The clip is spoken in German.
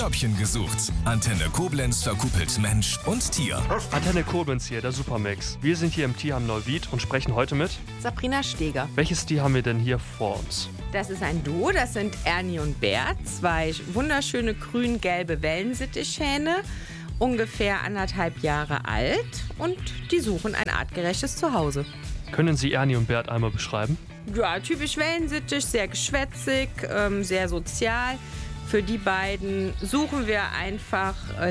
Körbchen gesucht. Antenne Koblenz verkuppelt Mensch und Tier. Antenne Koblenz hier, der Supermax. Wir sind hier im Tierheim Neuwied und sprechen heute mit Sabrina Steger. Welches Tier haben wir denn hier vor uns? Das ist ein Duo, das sind Ernie und Bert, zwei wunderschöne grün-gelbe Wellensittichhähne, ungefähr 1,5 Jahre alt und die suchen ein artgerechtes Zuhause. Können Sie Ernie und Bert einmal beschreiben? Ja, typisch Wellensittich, sehr geschwätzig, sehr sozial. Für die beiden suchen wir einfach